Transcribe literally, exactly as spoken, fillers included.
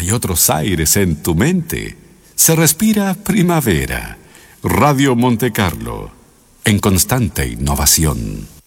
Hay otros aires en tu mente. Se respira primavera. Radio Monte Carlo, en constante innovación.